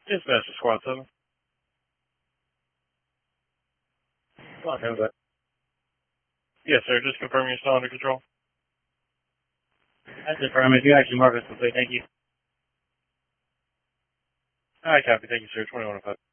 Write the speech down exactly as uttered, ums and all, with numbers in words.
Yes, Master Squad seven. Okay with that. Yes, sir. Just confirm you're still under control. That's affirmative. You actually mark us complete. Thank you. All right, copy. Thank you, sir. twenty-one oh five.